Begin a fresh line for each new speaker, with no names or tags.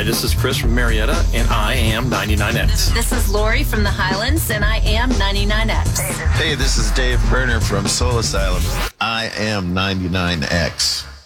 this is Chris from Marietta, and I am 99X.
This is Lori from the Highlands, and I am 99X.
Hey, this is Dave Berner from Soul Asylum. I am 99X.